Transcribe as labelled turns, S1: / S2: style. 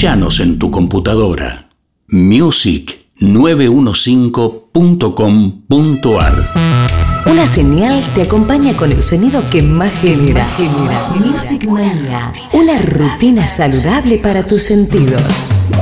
S1: Escuchanos en tu computadora. music915.com.ar.
S2: Una señal te acompaña con el sonido que más genera. Music Manía. Una rutina saludable para tus sentidos.